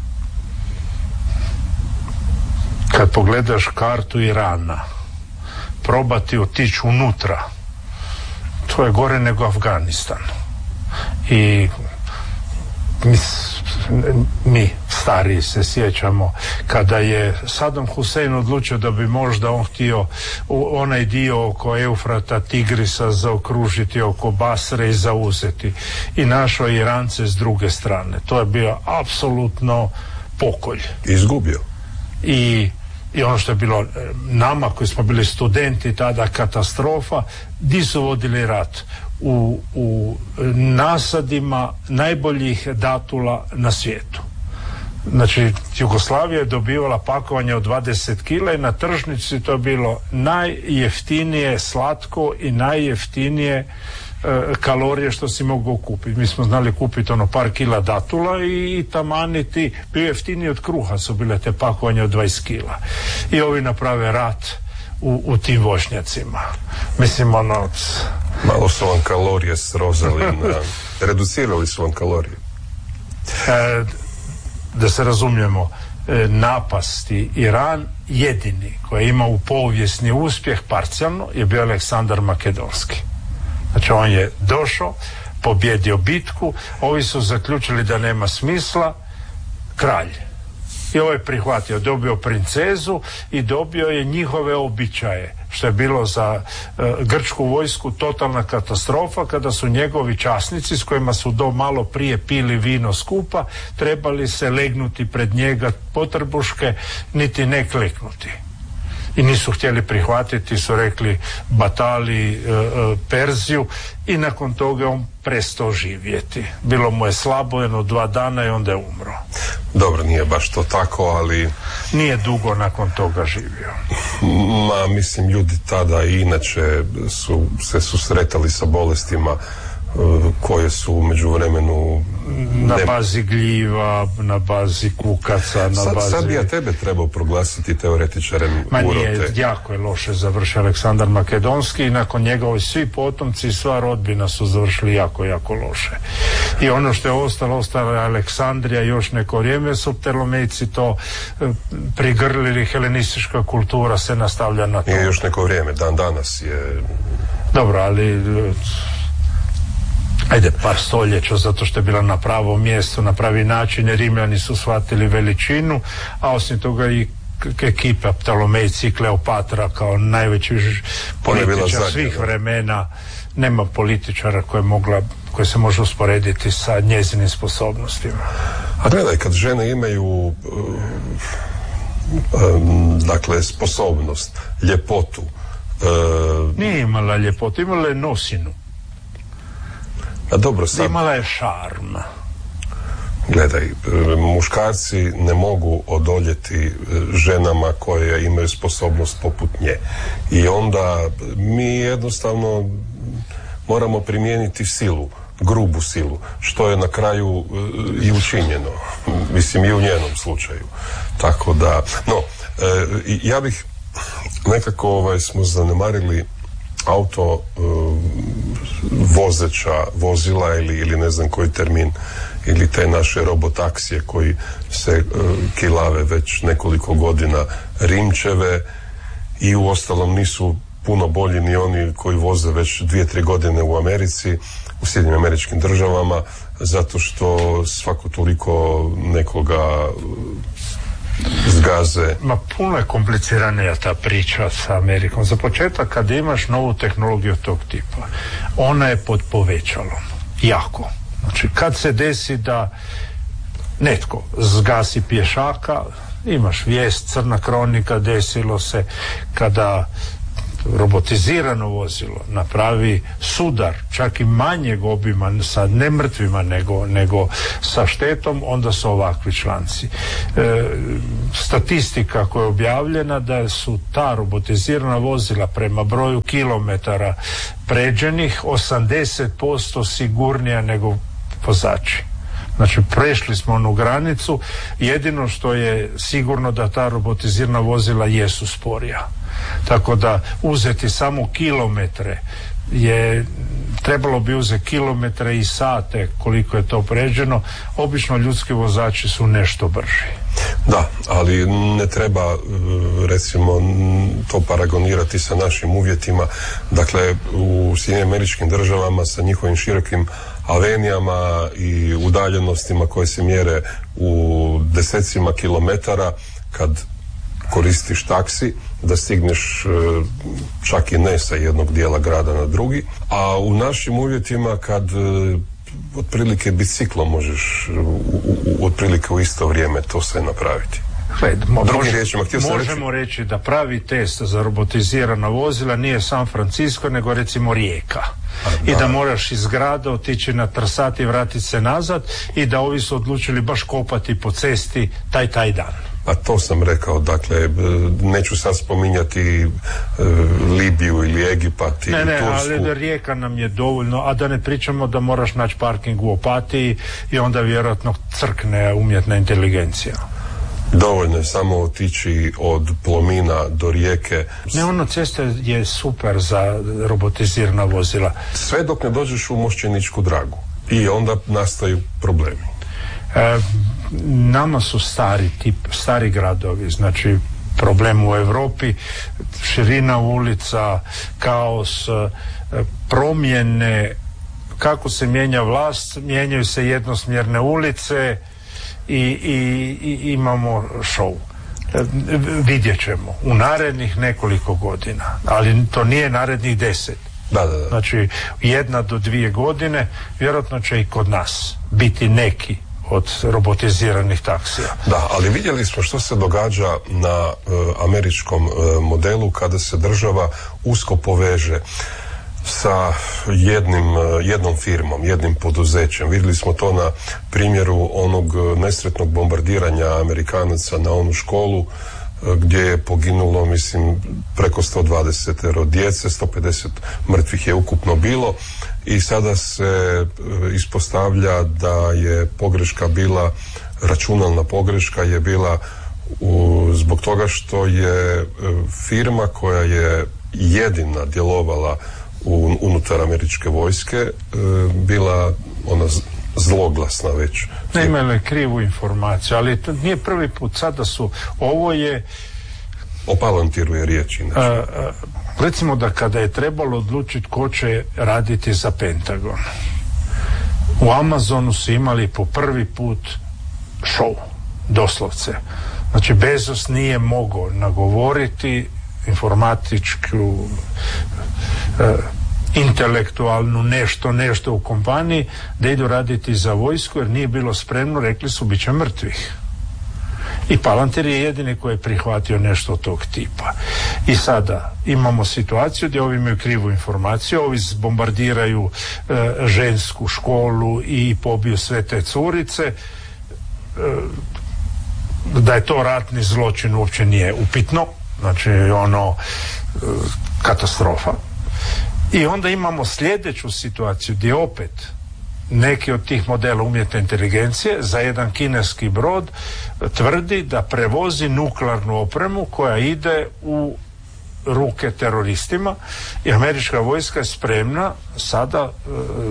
Kad pogledaš kartu Irana, probati otići unutra, to je gore nego Afganistan. I mi, mi stariji se sjećamo kada je Saddam Hussein odlučio da bi možda on htio onaj dio oko Eufrata, Tigrisa zaokružiti oko Basre i zauzeti. I našao Irance s druge strane. To je bio apsolutno pokolj. Izgubio. I I ono što je bilo nama koji smo bili studenti tada katastrofa, di su vodili rat? U, u nasadima najboljih datula na svijetu. Znači Jugoslavija je dobivala pakovanje od dvadeset kila i na tržnici to je bilo najjeftinije slatko i najjeftinije kalorije što si mogao kupiti. Mi smo znali kupiti ono par kila datula i tamaniti, bio jeftiniji od kruha su bile te pakovanje od dvadeset kila. I ovi naprave rat u, u tim voćnjacima. Mislim ono... Malo su vam kalorije srozali, na... reducirali su vam kalorije. E, da se razumijemo, e, napasti Iran jedini koji je imao povijesni uspjeh parcijalno je bio Aleksandar Makedonski. Znači on je došao, pobjedio bitku, ovi su zaključili da nema smisla, kralj. I ovo je prihvatio, dobio princezu i dobio je njihove običaje, što je bilo za uh, grčku vojsku totalna katastrofa kada su njegovi časnici s kojima su do malo prije pili vino skupa, trebali se legnuti pred njega potrbuške, niti ne kleknuti. I nisu htjeli prihvatiti, su rekli batali e, e, Perziju i nakon toga on prestao živjeti. Bilo mu je slabo jedno dva dana i onda je umro. Dobro, nije baš to tako, ali... Nije dugo nakon toga živio. Ma, mislim, ljudi tada i inače su se susretali sa bolestima koje su u međuvremenu na bazi gljiva, na bazi kukaca, na sad, bazi... Sad bi ja tebe trebao proglasiti teoretičarem Ma urote. nije, jako je loše završio Aleksandar Makedonski i nakon njega svi potomci i sva rodbina su završili jako, jako loše. I ono što je ostalo, ostala je Aleksandrija još neko vrijeme, su Ptolomejci to e, prigrlili, helenistička kultura se nastavlja na to. Nije još neko vrijeme, dan danas je... Dobro, ali... ajde par stoljeća, zato što je bila na pravom mjestu, na pravi način, jer Rimljani su shvatili veličinu, a osim toga i ekipa Ptolomejci i Kleopatra kao najveći političar svih vremena. Nema političara koja je mogla, koja se može usporediti sa njezinim sposobnostima. A gledaj, kad žene imaju uh, um, dakle sposobnost, ljepotu, uh, nije imala ljepotu, imala je nosinu. A dobro, sad... imala je šarm. Gledaj, muškarci ne mogu odoljeti ženama koje imaju sposobnost poput nje. I onda mi jednostavno moramo primijeniti silu, grubu silu, što je na kraju i učinjeno. Mislim, i u njenom slučaju. Tako da, no, ja bih nekako ovaj, smo zanemarili auto, vozeća vozila ili, ili ne znam koji termin, ili te naše robotaksije koji se uh, kilave već nekoliko godina, Rimčeve, i u ostalom nisu puno bolji ni oni koji voze već dvije, tri godine u Americi, u Sjedinjenim Američkim Državama, zato što svako toliko nekoga zgaze. Ma puno je kompliciranija ta priča sa Amerikom. Za početak, kad imaš novu tehnologiju tog tipa, ona je pod povećalom. Jako. Znači, kad se desi da netko zgasi pješaka, imaš vijest, crna kronika, desilo se kada robotizirano vozilo napravi sudar, čak i manjeg obima, sa ne mrtvima nego, nego sa štetom, onda su ovakvi članci. E, statistika koja je objavljena da su ta robotizirana vozila prema broju kilometara pređenih osamdeset posto sigurnija nego vozači. Znači, prešli smo onu granicu. Jedino što je sigurno da ta robotizirana vozila jesu sporija. Tako da uzeti samo kilometre je, trebalo bi uzeti kilometre i sate koliko je to pređeno. Obično ljudski vozači su nešto brži. Da, ali ne treba recimo to paragonirati sa našim uvjetima. Dakle, u Sjedinjenim Američkim Državama sa njihovim širokim avenijama i udaljenostima koje se mjere u desecima kilometara, kad koristiš taksi, da stigneš čak i ne sa jednog dijela grada na drugi, a u našim uvjetima kad otprilike biciklom možeš u, u, otprilike u isto vrijeme to sve napraviti. Gled, mo- Drugim može, riječima, htio sam možemo reći... reći da pravi test za robotizirana vozila nije San Francisco, nego recimo Rijeka. A, da. I da moraš iz grada otići na trsat i vratiti se nazad, i da ovi su odlučili baš kopati po cesti taj taj dan. A to sam rekao, dakle, neću sad spominjati uh, Libiju ili Egipat ili ne, ne, Tursku. Ne, ali Rijeka nam je dovoljno, a da ne pričamo da moraš naći parking u Opatiji i onda vjerojatno crkne umjetna inteligencija. Dovoljno je samo otići od Plomina do Rijeke. Ne, ono, cesta je super za robotizirana vozila. Sve dok ne dođeš u Mošćeničku Dragu i onda nastaju problemi. E, nama su stari tip, stari gradovi, znači problem u Europi, širina ulica, kaos, promjene, kako se mijenja vlast, mijenjaju se jednosmjerne ulice i, i, i imamo show. Vidjet ćemo u narednih nekoliko godina, ali to nije narednih deset. Da, da, da. Znači, jedna do dvije godine, vjerojatno će i kod nas biti neki od robotiziranih taksija. Da, ali vidjeli smo što se događa na e, američkom e, modelu kada se država usko poveže sa jednim, jednom firmom, jednim poduzećem. Vidjeli smo to na primjeru onog nesretnog bombardiranja Amerikanaca na onu školu gdje je poginulo, mislim, preko sto dvadeset djece, sto pedeset mrtvih je ukupno bilo, i sada se ispostavlja da je pogreška bila, računalna pogreška je bila u, zbog toga što je firma koja je jedina djelovala u, unutar američke vojske e, bila ona zloglasna već. Ne, imali krivu informaciju, ali to nije prvi put. Sada su, ovo je o Palantiru je riječ inače. A, a, recimo da kada je trebalo odlučiti ko će raditi za Pentagon, u Amazonu su imali po prvi put show, doslovce. Znači, Bezos nije mogao nagovoriti informatičku e, intelektualnu nešto, nešto u kompaniji da idu raditi za vojsku, jer nije bilo spremno, rekli su bit će mrtvih. I Palantir je jedini koji je prihvatio nešto od tog tipa. I sada imamo situaciju gdje ovi imaju krivu informaciju, ovi bombardiraju e, žensku školu i pobiju sve te curice. E, da je to ratni zločin uopće nije upitno, znači ono e, katastrofa. I onda imamo sljedeću situaciju gdje opet neki od tih modela umjetne inteligencije za jedan kineski brod tvrdi da prevozi nuklearnu opremu koja ide u ruke teroristima i američka vojska je spremna sada e,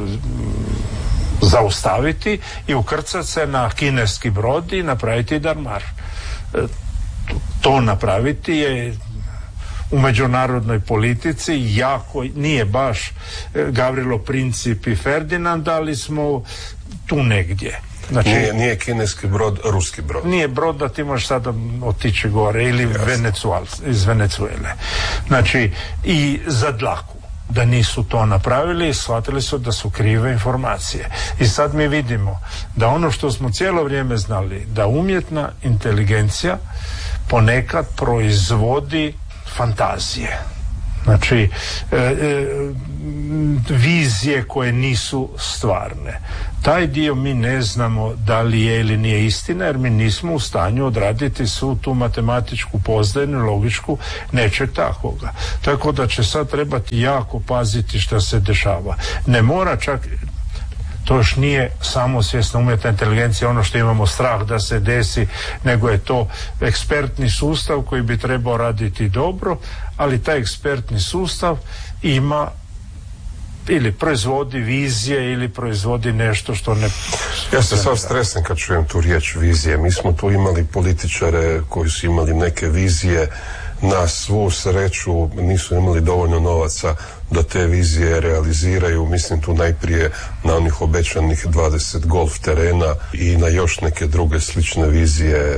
zaustaviti i ukrcati se na kineski brod i napraviti darmar. E, to napraviti je u međunarodnoj politici jako, nije baš Gavrilo Princip i Ferdinand, ali smo tu negdje. Znači, nije, nije kineski brod, ruski brod. Nije brod da ti možeš sada otići gore ili Venecual, iz Venezuele. Znači, i za dlaku da nisu to napravili i shvatili su da su krive informacije. I sad mi vidimo da ono što smo cijelo vrijeme znali, da umjetna inteligencija ponekad proizvodi fantazije. Znači, e, e, vizije koje nisu stvarne. Taj dio mi ne znamo da li je ili nije istina, jer mi nismo u stanju odraditi svu tu matematičku pozdajnu, logičku, nečeg takoga. Tako da će sad trebati jako paziti šta se dešava. Ne mora čak, to još nije samosvjesna umjetna inteligencija, ono što imamo strah da se desi, nego je to ekspertni sustav koji bi trebao raditi dobro, ali taj ekspertni sustav ima ili proizvodi vizije ili proizvodi nešto što ne... Ja se sad stresam kad čujem tu riječ vizije. Mi smo tu imali političare koji su imali neke vizije, na svu sreću nisu imali dovoljno novaca da te vizije realiziraju. Mislim tu najprije na onih obećanih dvadeset golf terena i na još neke druge slične vizije. E,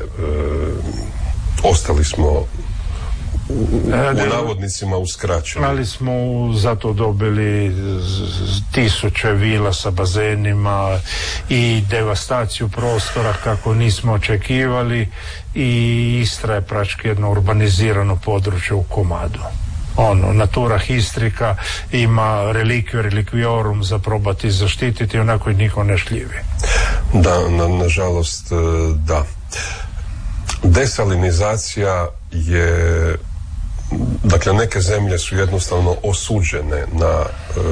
ostali smo u, u navodnicima uskraćeni. Ali smo zato dobili tisuće vila sa bazenima i devastaciju prostora kako nismo očekivali, i Istra je praktički jedno urbanizirano područje u komadu. Ono, natura histrika, ima relikviju, relikviorum za probati zaštititi, onako i niko ne šljivi. Da, na, nažalost, da. Desalinizacija je, dakle, neke zemlje su jednostavno osuđene na e,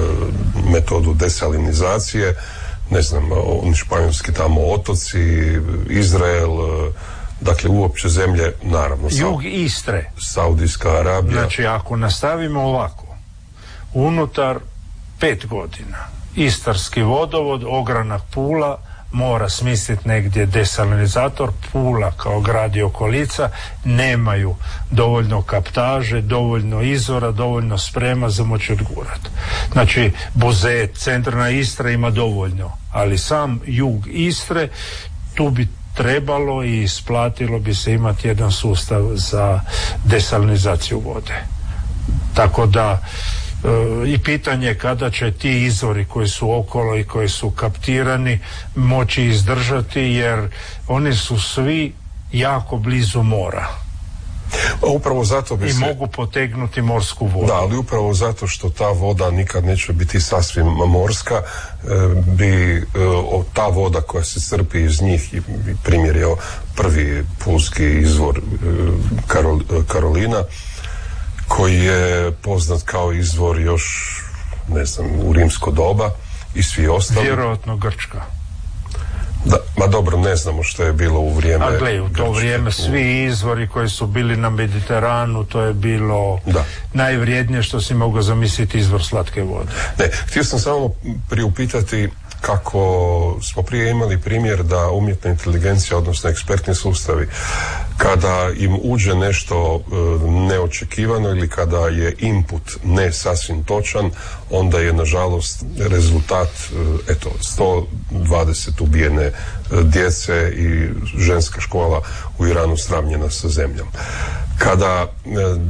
metodu desalinizacije, ne znam, oni španjolski tamo otoci, Izrael, dakle uopće zemlje, naravno jug Istre, Saudijska Arabija. Znači ako nastavimo ovako, unutar pet godina Istarski vodovod, ogranak Pula mora smisliti negdje desalinizator. Pula kao grad i okolica nemaju dovoljno kaptaže, dovoljno izvora, dovoljno sprema za moći odgurati. Znači Buzet, centralna Istra ima dovoljno, ali sam jug Istre, tu bi trebalo i isplatilo bi se imati jedan sustav za desalinizaciju vode. Tako da e, i pitanje kada će ti izvori koji su okolo i koji su kaptirani moći izdržati, jer oni su svi jako blizu mora. Upravo zato bi I se... mogu potegnuti morsku vodu. Da, ali upravo zato što ta voda nikad neće biti sasvim morska, bi ta voda koja se crpi iz njih, primjer je prvi pulski izvor Karol, Karolina, koji je poznat kao izvor još, ne znam, u rimsko doba i svi ostali. Vjerojatno Grčka. Da, ma dobro, ne znamo što je bilo u vrijeme... A gle, u to Grčke, vrijeme svi izvori koji su bili na Mediteranu, to je bilo da. najvrijednije što si mogao zamisliti, izvor slatke vode. Ne, htio sam samo priupitati kako smo prije imali primjer da umjetna inteligencija, odnosno ekspertni sustavi, kada im uđe nešto e, neočekivano ili kada je input ne sasvim točan, onda je nažalost rezultat e, eto sto dvadeset ubijene e, djece i ženska škola u Iranu sravnjena sa zemljom. Kada e,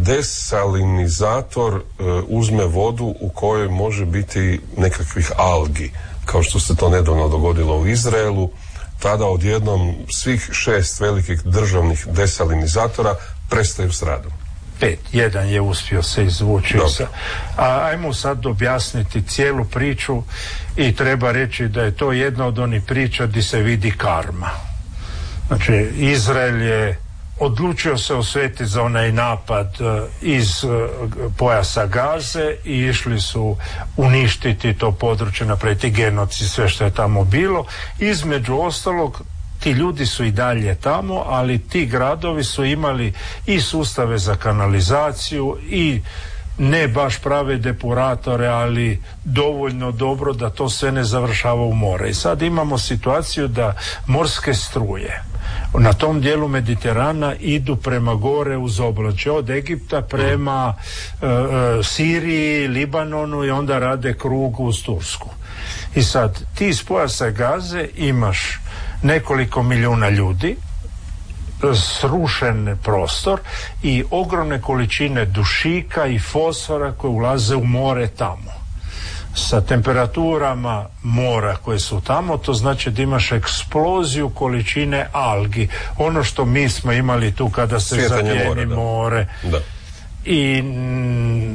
desalinizator e, uzme vodu u kojoj može biti nekakvih algi, kao što se to nedavno dogodilo u Izraelu, tada odjednom svih šest velikih državnih desalinizatora prestaju s radom. Pet, jedan je uspio se izvući. Sa, a ajmo sad objasniti cijelu priču i treba reći da je to jedna od onih priča gdje se vidi karma. Znači, Izrael je odlučio se osvetiti za onaj napad uh, iz uh, pojasa Gaze i išli su uništiti to područje, napraviti genocid, sve što je tamo bilo. Između ostalog, ti ljudi su i dalje tamo, ali ti gradovi su imali i sustave za kanalizaciju i ne baš prave depuratore, ali dovoljno dobro da to sve ne završava u more. I sad imamo situaciju da morske struje na tom dijelu Mediterana idu prema gore uz oblače, od Egipta prema e, e, Siriji, Libanonu i onda rade krug uz Tursku. I sad ti iz pojasa Gaze imaš nekoliko milijuna ljudi, srušen prostor i ogromne količine dušika i fosfora koje ulaze u more tamo. Sa temperaturama mora koje su tamo, to znači da imaš eksploziju količine algi. Ono što mi smo imali tu kada se zaplijeni more. Da. I m,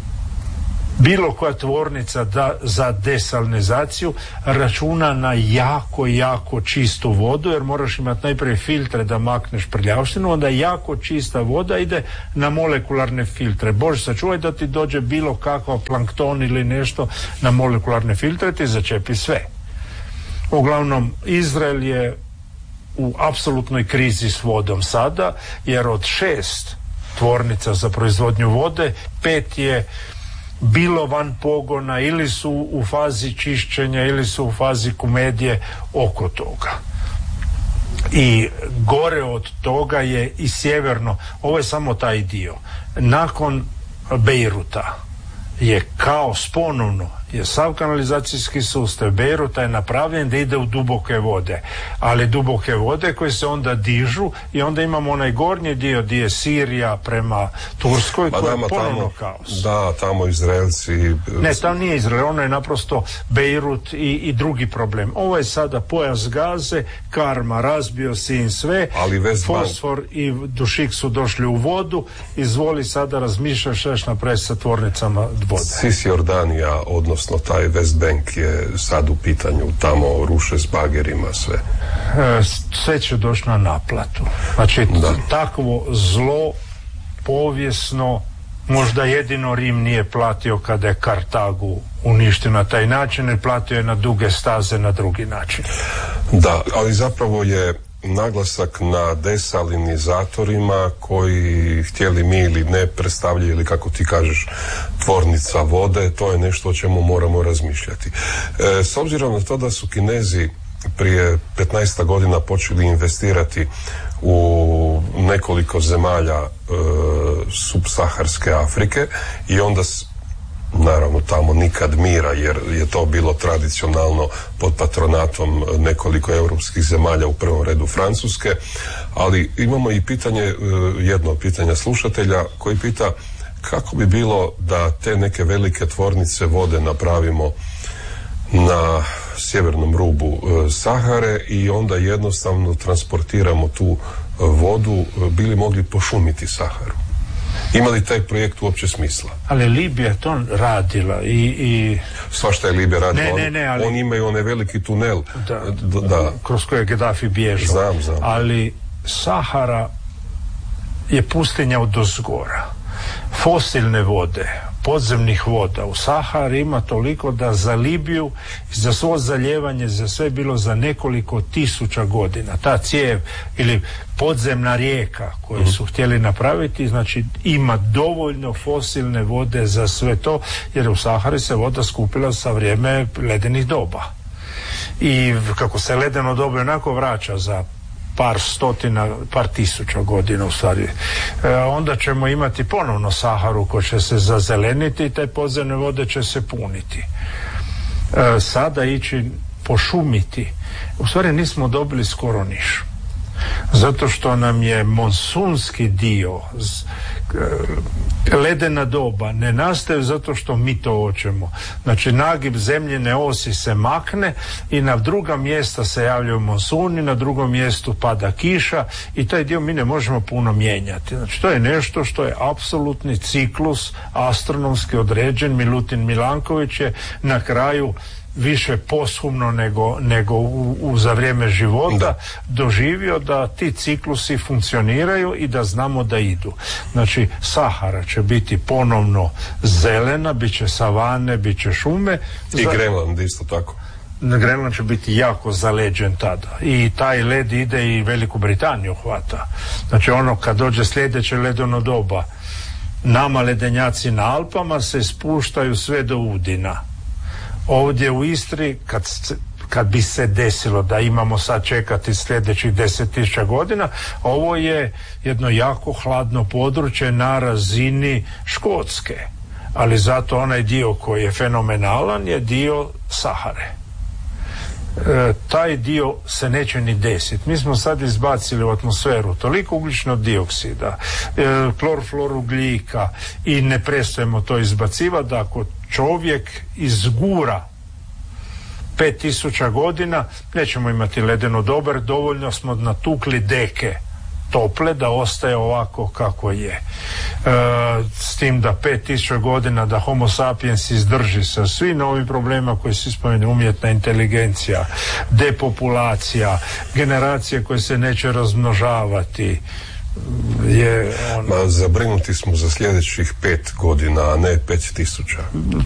bilo koja tvornica da, za desalinizaciju računa na jako, jako čistu vodu, jer moraš imati najprije filtre da makneš prljavštinu, onda jako čista voda ide na molekularne filtre. Bože sačuvaj da ti dođe bilo kakav plankton ili nešto na molekularne filtre, ti začepi sve. Uglavnom, Izrael je u apsolutnoj krizi s vodom sada, jer od šest tvornica za proizvodnju vode, pet je bilo van pogona, ili su u fazi čišćenja ili su u fazi komedije oko toga. I gore od toga je i sjeverno, ovo je samo taj dio. Nakon Bejruta je kaos ponovno, je sav kanalizacijski sustav Bejruta je napravljen da ide u duboke vode, ali duboke vode koje se onda dižu i onda imamo onaj gornji dio gdje je Sirija prema Turskoj, koji je ponovno tamo, kaos. Da, tamo Izraelci... Ne, tamo nije Izrael, ono je naprosto Bejrut i, i drugi problem. Ovo je sada pojas Gaze, karma, razbio sin sve, ali fosfor i dušik su došli u vodu, izvoli sada razmišljaš šeš napraviti sa tvornicama vode. Cisjordanija, odnosno taj West Bank je sad u pitanju, tamo ruše s bagerima sve. E, sve će doći na naplatu. Znači, da. Takvo zlo povijesno možda jedino Rim nije platio kada je Kartagu uništio na taj način, jer platio je na duge staze na drugi način. Da, ali zapravo je naglasak na desalinizatorima koji, htjeli mi ili ne, predstavljaju, ili kako ti kažeš, tvornica vode. To je nešto o čemu moramo razmišljati. E, s obzirom na to da su Kinezi prije petnaest godina počeli investirati u nekoliko zemalja e, subsaharske Afrike i onda naravno tamo nikad mira, jer je to bilo tradicionalno pod patronatom nekoliko europskih zemalja, u prvom redu Francuske, ali imamo i pitanje, jedno pitanje slušatelja koji pita kako bi bilo da te neke velike tvornice vode napravimo na sjevernom rubu Sahare i onda jednostavno transportiramo tu vodu, bili mogli pošumiti Saharu. Ima li taj projekt uopće smisla? Ali Libija to radila i... i... Svašta je Libija radila. Ne, ne, ne, ali... Oni imaju onaj veliki tunel. Da, da. Kroz koje je Gaddafi bježao. Znam, znam. Ali Sahara je pustinja od ozgora. Fosilne vode, podzemnih voda u Sahari ima toliko da za Libiju, za svo zalijevanje, za sve bilo za nekoliko tisuća godina. Ta cijev ili podzemna rijeka koju su htjeli napraviti, znači ima dovoljno fosilne vode za sve to, jer u Sahari se voda skupila sa vrijeme ledenih doba. I kako se ledeno doba onako vraća za par stotina, par tisuća godina u stvari. E, onda ćemo imati ponovno Saharu koja će se zazeleniti i te podzemne vode će se puniti. E, sada ići pošumiti. U stvari nismo dobili skoro niš. Zato što nam je monsunski dio, ledena doba ne nastaje zato što mi to hoćemo. Znači nagib zemljine osi se makne i na druga mjesta se javljaju monsuni, na drugom mjestu pada kiša i taj dio mi ne možemo puno mijenjati. Znači to je nešto što je apsolutni ciklus astronomski određen. Milutin Milanković je na kraju više poshumno nego, nego u, u, za vrijeme života da. doživio da ti ciklusi funkcioniraju i da znamo da idu. Znači Sahara će biti ponovno zelena, bit će savane, bit će šume. I za... Grenland isto tako. Grenland će biti jako zaleđen tada i taj led ide i Veliku Britaniju hvata. Znači ono kad dođe sljedeće ledeno doba, nama ledenjaci na Alpama se spuštaju sve do Udina. Ovdje u Istri kad, kad bi se desilo da imamo sad čekati sljedećih deset tisuća godina, ovo je jedno jako hladno područje na razini Škotske, ali zato onaj dio koji je fenomenalan je dio Sahare. E, taj dio se neće ni desiti. Mi smo sad izbacili u atmosferu toliko ugljičnog dioksida, e, klorflorugljika i ne prestajemo to izbacivati, da ako čovjek izgura pet tisuća godina nećemo imati ledeno doba, dovoljno smo natukli deke tople da ostaje ovako kako je. E, s tim da pet tisuća godina da homo sapiens izdrži sa svim ovim problemima koji se spomenu, umjetna inteligencija, depopulacija, generacije koje se neće razmnožavati, je ono... Ma, zabrinuti smo za sljedećih pet godina, a ne pet tisuća.